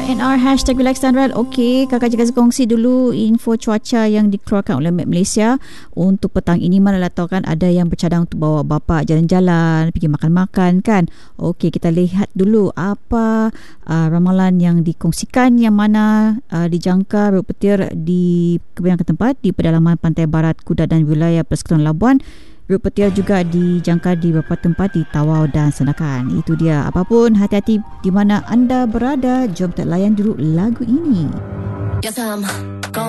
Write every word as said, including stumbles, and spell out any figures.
N R hashtag Relax Sunrise. Okey, kakak juga kongsi dulu info cuaca yang dikeluarkan oleh Met Malaysia untuk petang ini. Mana lah tahu kan ada yang bercadang untuk bawa bapa jalan-jalan, pergi makan-makan kan. Okey, kita lihat dulu apa uh, ramalan yang dikongsikan, yang mana uh, dijangka berut petir di kebanyakan tempat di pedalaman pantai barat Kudat dan wilayah Persekutuan Labuan. Berut petir juga dijangka di beberapa tempat di Tawau dan Sandakan. Itu dia. Apapun, hati-hati di mana anda berada. Jom kita layan dulu lagu ini. Yes, I'm